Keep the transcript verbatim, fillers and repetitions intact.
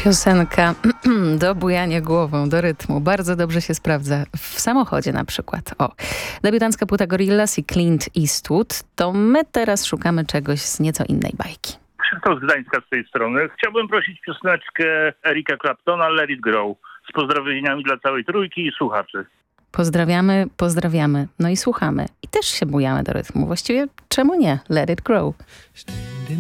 Piosenka do bujania głową, do rytmu. Bardzo dobrze się sprawdza w samochodzie na przykład. O, debiutancka płyta Gorillaz i Clint Eastwood. To my teraz szukamy czegoś z nieco innej bajki. Krzysztof z Gdańska z tej strony. Chciałbym prosić pioseneczkę Erika Claptona, Let It Grow. Z pozdrowieniami dla całej trójki i słuchaczy. Pozdrawiamy, pozdrawiamy. No i słuchamy. I też się bujamy do rytmu. Właściwie czemu nie? Let It Grow.